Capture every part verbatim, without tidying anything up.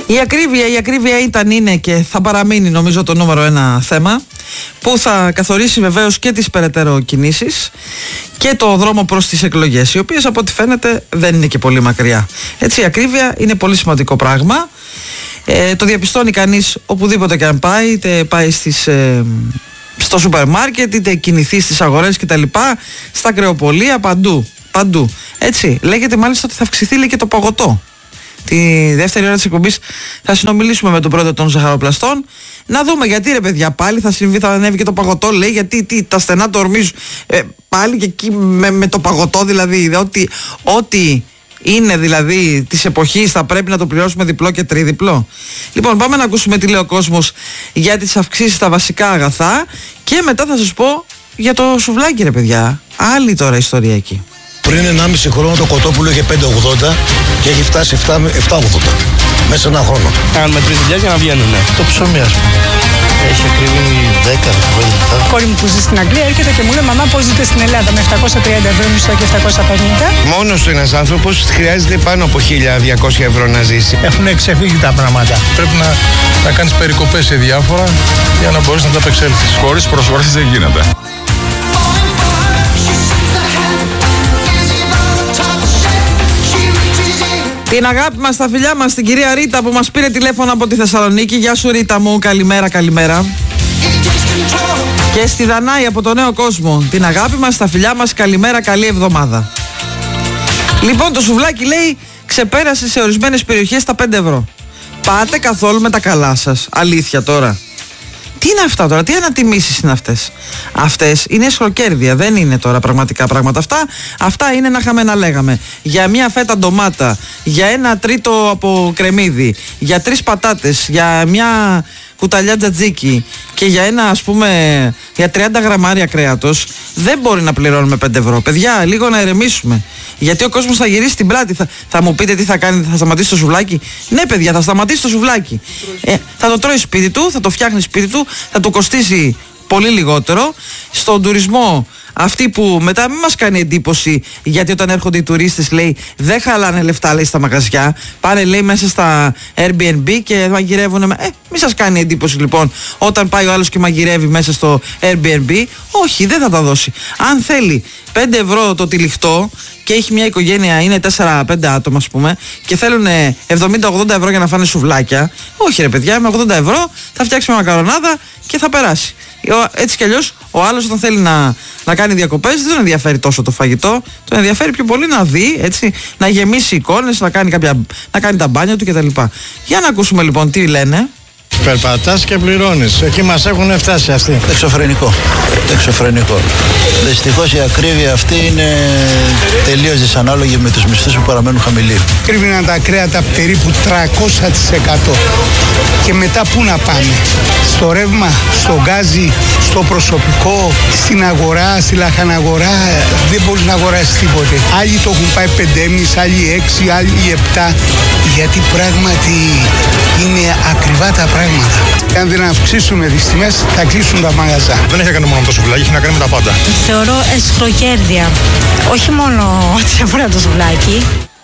Η ακρίβεια, η ακρίβεια ήταν, είναι και θα παραμείνει νομίζω το νούμερο ένα θέμα που θα καθορίσει βεβαίως και τις περαιτέρω κινήσεις και το δρόμο προς τις εκλογές, οι οποίες από ό,τι φαίνεται δεν είναι και πολύ μακριά. Έτσι, η ακρίβεια είναι πολύ σημαντικό πράγμα. Ε, το διαπιστώνει κανείς οπουδήποτε και αν πάει, είτε πάει στις, ε, στο σούπερ μάρκετ, είτε κινηθεί στις αγορές κτλ, στα κρεοπολία, παντού, παντού. Έτσι, λέγεται μάλιστα ότι θα αυξηθεί, λέει, και το παγωτό. Τη δεύτερη ώρα της εκπομπής θα συνομιλήσουμε με τον πρόεδρο των ζαχαροπλαστών να δούμε γιατί, ρε παιδιά, πάλι θα συμβεί, θα ανέβει και το παγωτό, λέει, γιατί τι, τα στενά το ορμίζουν ε, πάλι και εκεί με, με το παγωτό, δηλαδή ότι, ότι είναι δηλαδή της εποχής θα πρέπει να το πληρώσουμε διπλό και τρίδιπλο. Λοιπόν, πάμε να ακούσουμε τι λέει ο κόσμος για τις αυξήσεις στα βασικά αγαθά και μετά θα σας πω για το σουβλάκι, ρε παιδιά. Άλλη τώρα ιστορία εκεί. Πριν ενάμιση χρόνο το κοτόπουλο είχε πέντε ογδόντα και έχει φτάσει επτά ογδόντα μέσα σε ένα χρόνο. Κάνουμε τρεις δουλειές για να βγαίνουν, ναι. Το ψωμί, ας πούμε, έχει ακριβή δέκα λεπτά. Κόρη μου που ζει στην Αγγλία έρχεται και μου λέει: Μαμά, πώς ζείτε στην Ελλάδα με επτακόσια τριάντα ευρώ μισθό και επτακόσια πενήντα. Μόνος του ένας άνθρωπος χρειάζεται πάνω από χίλια διακόσια ευρώ να ζήσει. Έχουν ξεφύγει τα πράγματα. Πρέπει να, να κάνεις περικοπές σε διάφορα για να μπορείς να τα απεξέλθεις. Χωρίς προσφορές δεν γίνεται. Την αγάπη μας, τα φιλιά μας, την κυρία Ρίτα που μας πήρε τηλέφωνο από τη Θεσσαλονίκη. Γεια σου, Ρίτα μου, καλημέρα, καλημέρα. Και στη Δανάη από το Νέο Κόσμο. Την αγάπη μας, τα φιλιά μας, καλημέρα, καλή εβδομάδα. Λοιπόν, το σουβλάκι, λέει, ξεπέρασε σε ορισμένες περιοχές τα πέντε ευρώ. Πάτε καθόλου με τα καλά σας? Αλήθεια τώρα. Τι είναι αυτά τώρα, τι ανατιμήσεις είναι αυτές? Αυτές είναι σχροκέρδια, δεν είναι τώρα πραγματικά πράγματα αυτά. Αυτά είναι να είχαμε να λέγαμε. Για μια φέτα ντομάτα, για ένα τρίτο από κρεμμύδι, για τρεις πατάτες, για μια κουταλιά τζατζίκι και για ένα, ας πούμε, για τριάντα γραμμάρια κρέατος, δεν μπορεί να πληρώνουμε πέντε ευρώ. Παιδιά, λίγο να ηρεμήσουμε. Γιατί ο κόσμος θα γυρίσει την πλάτη. Θα, θα μου πείτε τι θα κάνει, θα σταματήσει το σουβλάκι? Ναι, παιδιά, θα σταματήσει το σουβλάκι. Ε, θα το τρώει σπίτι του, θα το φτιάχνει σπίτι του, θα του κοστίσει πολύ λιγότερο. Στον τουρισμό, αυτοί που μετά μην μας κάνει εντύπωση, γιατί όταν έρχονται οι τουρίστες, λέει, δεν χαλάνε λεφτά, λέει, στα μαγαζιά, πάνε, λέει, μέσα στα Airbnb και μαγειρεύουν. Ε, μην σας κάνει εντύπωση λοιπόν όταν πάει ο άλλος και μαγειρεύει μέσα στο Airbnb. Όχι, δεν θα τα δώσει. Αν θέλει πέντε ευρώ το τυλιχτό και έχει μια οικογένεια, είναι τέσσερα πέντε άτομα, ας πούμε, και θέλουν εβδομήντα ογδόντα ευρώ για να φάνε σουβλάκια, όχι, ρε παιδιά, με ογδόντα ευρώ θα φτιάξει μια μακαρονάδα και θα περάσει. Έτσι κι αλλιώς ο άλλος όταν θέλει να, να κάνει διακοπές δεν τον ενδιαφέρει τόσο το φαγητό, τον ενδιαφέρει πιο πολύ να δει, έτσι, να γεμίσει εικόνες, να κάνει, κάποια, να κάνει τα μπάνια του κτλ. Για να ακούσουμε λοιπόν τι λένε. Περπατάς και πληρώνεις. Εκεί μας έχουν φτάσει αυτοί. Εξωφρενικό. Εξωφρενικό. Δυστυχώς η ακρίβεια αυτή είναι τελείως δυσανάλογη με τους μισθούς που παραμένουν χαμηλοί. Κρύβηναν τα κρέατα περίπου τριακόσια τοις εκατό. Και μετά πού να πάνε? Στο ρεύμα, στο γκάζι, στο προσωπικό, στην αγορά, στη λαχαναγορά. Δεν μπορείς να αγοράσεις τίποτε. Άλλοι το έχουν πάει πέντε κόμμα πέντε, άλλοι έξι, άλλοι επτά. Γιατί πράγματι είναι ακριβά τα πράγματα. Αν δεν αυξήσουμε τις τιμές, θα κλείσουν τα μαγαζά. Δεν έχει να κάνει μόνο με το σουβλάκι, έχει να κάνει με τα πάντα. Θεωρώ εσχροκέρδια. Όχι μόνο ό,τι αφορά το σουβλάκι.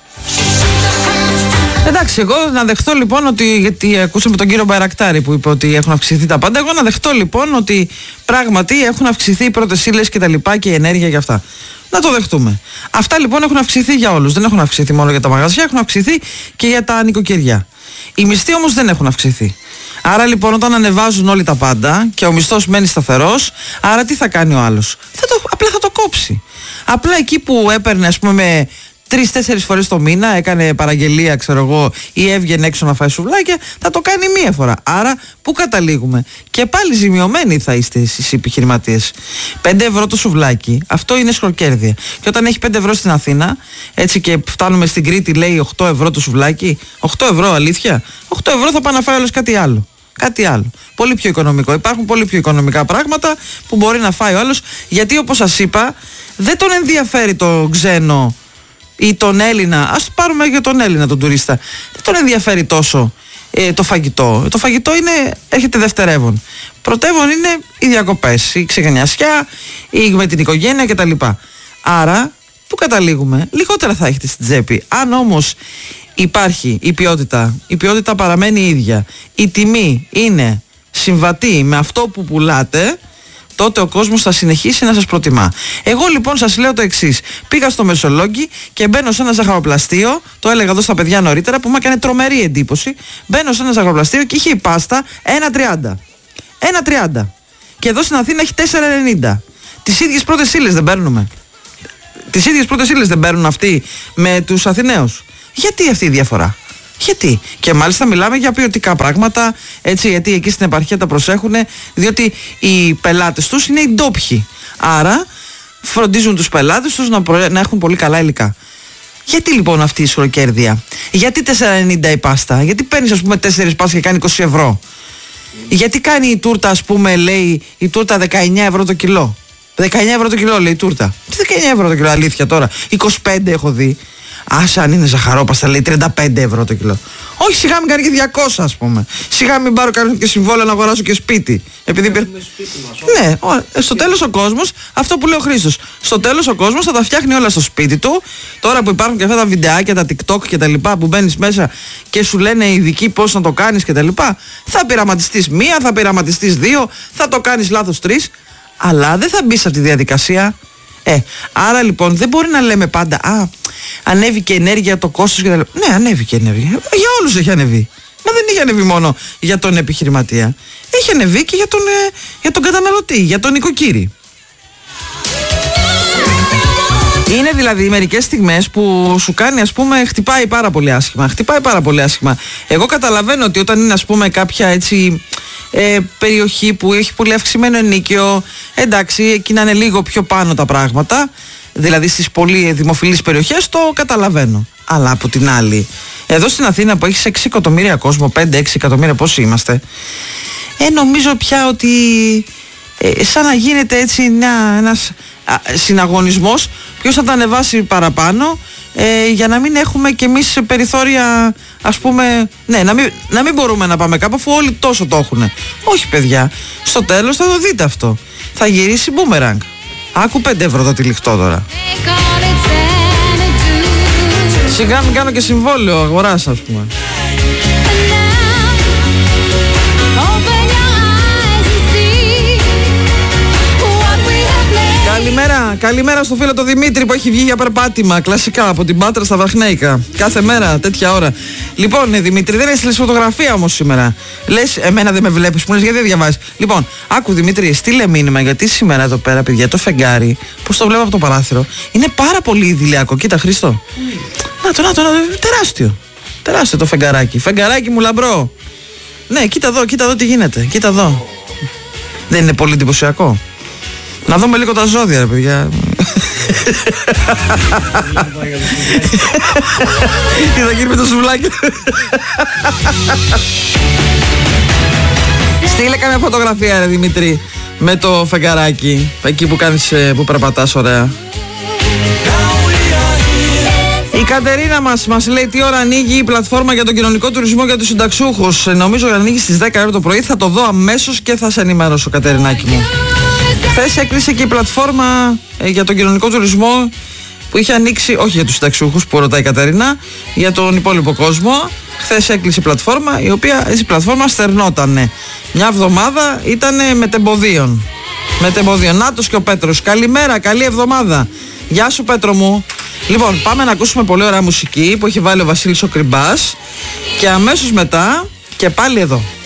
Εντάξει, εγώ να δεχτώ λοιπόν ότι, γιατί ακούσαμε τον κύριο Μπαϊρακτάρη που είπε ότι έχουν αυξηθεί τα πάντα, εγώ να δεχτώ λοιπόν ότι πράγματι έχουν αυξηθεί οι πρώτες ύλες και τα λοιπά και η ενέργεια για αυτά. Να το δεχτούμε. Αυτά λοιπόν έχουν αυξηθεί για όλους. Δεν έχουν αυξηθεί μόνο για τα μαγαζιά, έχουν αυξηθεί και για τα νοικοκυριά. Οι μισθοί όμως δεν έχουν αυξηθεί. Άρα λοιπόν όταν ανεβάζουν όλοι τα πάντα και ο μισθός μένει σταθερός, άρα τι θα κάνει ο άλλος? Θα το, απλά θα το κόψει. Απλά εκεί που έπαιρνε, ας πούμε, με τρεις-τέσσερις φορές το μήνα, έκανε παραγγελία, ξέρω εγώ, ή έβγαινε έξω να φάει σουβλάκια, θα το κάνει μία φορά. Άρα, πού καταλήγουμε? Και πάλι ζημιωμένοι θα είστε εσείς οι επιχειρηματίες. πέντε ευρώ το σουβλάκι, αυτό είναι σχροκέρδια. Και όταν έχει πέντε ευρώ στην Αθήνα, έτσι και φτάνουμε στην Κρήτη, λέει οκτώ ευρώ το σουβλάκι. οκτώ ευρώ, αλήθεια? οκτώ ευρώ θα πάει να φάει όλος κάτι άλλο. Κάτι άλλο. Πολύ πιο οικονομικό. Υπάρχουν πολύ πιο οικονομικά πράγματα που μπορεί να φάει ο άλλος, γιατί όπως σας είπα, δεν τον ενδιαφέρει το ξένο ή τον Έλληνα. Ας πάρουμε για τον Έλληνα τον τουρίστα. Δεν τον ενδιαφέρει τόσο ε, το φαγητό. Το φαγητό είναι, έρχεται δευτερεύον. Πρωτεύον είναι οι διακοπές, η ξεγενιασιά, η με την οικογένεια κτλ. Άρα Πού καταλήγουμε? Λιγότερα θα έχετε στην τσέπη. Αν όμως υπάρχει η ποιότητα, η ποιότητα παραμένει ίδια, η τιμή είναι συμβατή με αυτό που πουλάτε, τότε ο κόσμος θα συνεχίσει να σας προτιμά. Εγώ λοιπόν σας λέω το εξής. Πήγα στο Μεσολόγγι και μπαίνω σε ένα ζαχαροπλαστείο. Το έλεγα εδώ στα παιδιά νωρίτερα που μου έκανε τρομερή εντύπωση. Μπαίνω σε ένα ζαχαροπλαστείο και είχε η πάστα ένα τριάντα. ένα τριάντα. Και εδώ στην Αθήνα έχει τέσσερα ενενήντα. Τις ίδιες πρώτες ύλες δεν παίρνουμε? Τις ίδιες πρώτες ύλες δεν παίρνουν αυτοί με τους Αθηναίους? Γιατί αυτή η διαφορά? Γιατί? Και μάλιστα μιλάμε για ποιοτικά πράγματα, έτσι, γιατί εκεί στην επαρχία τα προσέχουν, διότι οι πελάτες τους είναι οι ντόπιοι. Άρα φροντίζουν τους πελάτες τους να, προ... να έχουν πολύ καλά υλικά. Γιατί λοιπόν αυτή η ισχυροκέρδεια? Γιατί τέσσερα ενενήντα η πάστα? Γιατί παίρνεις ας πούμε τέσσερις πάστα και κάνει είκοσι ευρώ? Γιατί κάνει η τούρτα, ας πούμε, λέει η τούρτα δεκαεννιά ευρώ το κιλό? δεκαεννιά ευρώ το κιλό λέει η τούρτα. Τι δεκαεννιά ευρώ το κιλό, αλήθεια τώρα? είκοσι πέντε έχω δει. Άσε αν είναι ζαχαρόπαστα λέει τριάντα πέντε ευρώ το κιλό. Όχι, σιγά μην κάνει και διακόσια ας πούμε. Σιγά μην πάρω κανένα και συμβόλαιο να αγοράσω και σπίτι. Επειδή πήρ... Ναι, ο, στο τέλος ο κόσμος, αυτό που λέει ο Χρήστος, στο τέλος ο κόσμος θα τα φτιάχνει όλα στο σπίτι του. Τώρα που υπάρχουν και αυτά τα βιντεάκια, τα TikTok και τα λοιπά που μπαίνεις μέσα και σου λένε οι ειδικοί πώς να το κάνεις και τα λοιπά, θα πειραματιστείς μία, θα πειραματιστείς δύο, θα το κάνεις λάθος τρεις, αλλά δεν θα μπεις σε αυτή τη διαδικασία. Ε, άρα λοιπόν δεν μπορεί να λέμε πάντα α, ανέβηκε ενέργεια, το κόστος και τα λοιπά. Ναι, ανέβηκε ενέργεια. Για όλους έχει ανεβεί. Μα δεν έχει ανεβεί μόνο για τον επιχειρηματία. Έχει ανεβεί και για τον, ε, για τον καταναλωτή, για τον νοικοκύρη. Είναι δηλαδή μερικές στιγμές που σου κάνει, ας πούμε, χτυπάει πάρα πολύ άσχημα. Χτυπάει πάρα πολύ άσχημα. Εγώ καταλαβαίνω ότι όταν είναι, ας πούμε, κάποια έτσι ε, περιοχή που έχει πολύ αυξημένο ενίκιο, εντάξει, εκεί να είναι λίγο πιο πάνω τα πράγματα, δηλαδή στις πολύ δημοφιλείς περιοχές, το καταλαβαίνω. Αλλά από την άλλη, εδώ στην Αθήνα που έχει έξι εκατομμύρια κόσμο, πέντε έξι εκατομμύρια πόσοι είμαστε, ε, νομίζω πια ότι ε, σαν να γίνεται έτσι ένα, ένας α, συναγωνισμός ποιος θα τα ανεβάσει παραπάνω, ε, για να μην έχουμε κι εμείς περιθώρια, ας πούμε, ναι, να μην, να μην μπορούμε να πάμε κάπου αφού όλοι τόσο το έχουν. Όχι παιδιά, στο τέλος θα το δείτε αυτό. Θα γυρίσει μπούμεραγκ. Άκου πέντε ευρώ το τυλιχτό τώρα. Σιγά μην κάνω και συμβόλαιο αγοράς, ας πούμε. Καλημέρα, καλημέρα στο φίλο το Δημήτρη που έχει βγει για περπάτημα. Κλασικά από την Πάτρα στα Βραχνέικα. Κάθε μέρα, τέτοια ώρα. Λοιπόν, ε, Δημήτρη, δεν έστειλες φωτογραφία όμως σήμερα. Λες, εμένα δεν με βλέπεις, μου λες γιατί δεν διαβάζεις. Λοιπόν, άκου Δημήτρη, στείλε μήνυμα γιατί σήμερα εδώ πέρα, παιδιά, το φεγγάρι, πώς το βλέπω από το παράθυρο, είναι πάρα πολύ ιδηλιακό. Κοίτα, Χριστό. Mm. Να το, να το, να το, τεράστιο. Τεράστιο το φεγγαράκι. Φεγγαράκι μου λαμπρό. Ναι, κοίτα εδώ, κοίτα εδώ τι γίνεται. Κοίτα εδώ. Δεν είναι πολύ εντυπωσιακό? Να δούμε λίγο τα ζώδια, ρε παιδιά. Τι θα γίνει με το σουβλάκι? Στείλε καμία φωτογραφία, ρε Δημήτρη, με το φεγγαράκι, εκεί που κάνεις, που περπατάς ωραία. Η Κατερίνα μας, μας λέει τι ώρα ανοίγει η πλατφόρμα για τον κοινωνικό τουρισμό για τους συνταξιούχους. Νομίζω ότι ανοίγει στις δέκα ώρα το πρωί. Θα το δω αμέσως και θα σε ενημερώσω, Κατερινάκη μου. Χθες έκλεισε και η πλατφόρμα ε, για τον κοινωνικό τουρισμό που είχε ανοίξει, όχι για τους συνταξιούχους που ρωτάει η Κατερίνα, για τον υπόλοιπο κόσμο. Χθες έκλεισε η πλατφόρμα, η οποία η πλατφόρμα στερνότανε. Μια εβδομάδα ήταν μετεμποδίων. Μετεμποδίων. Νάτος και ο Πέτρος. Καλημέρα, καλή εβδομάδα. Γεια σου Πέτρο μου. Λοιπόν, πάμε να ακούσουμε πολύ ωραία μουσική που έχει βάλει ο Βασίλης ο Κρυμπάς και αμέσως μετά και πάλι εδώ.